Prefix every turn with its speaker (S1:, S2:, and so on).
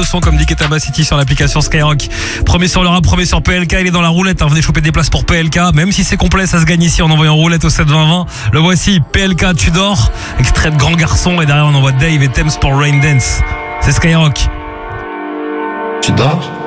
S1: son comme dit Ketaba City sur l'application Skyrock. Premier sur le rap, premier sur PLK, il est dans la roulette, venez choper des places pour PLK, même si c'est complet, ça se gagne ici en envoyant roulette au 72020. Le voici, PLK, tu dors, extrait de Grand Garçon, et derrière on envoie Dave et Thames pour Rain Dance. C'est Skyrock.
S2: Tu dors?